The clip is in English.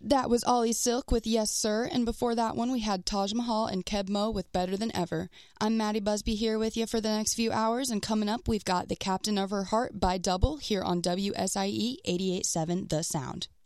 That was Ollie Silk with Yes Sir, and before that one we had Taj Mahal and Keb Mo with Better Than Ever. I'm Maddie Busby here with you for the next few hours, and coming up we've got The Captain of Her Heart by Double here on WSIE 88.7 The Sound.